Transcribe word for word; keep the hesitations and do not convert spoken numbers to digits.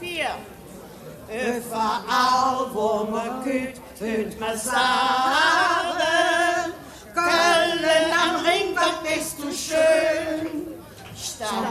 vier. Überall, wo man geht, hört man sagen, Köln am Ring, was bist du schön. Stadt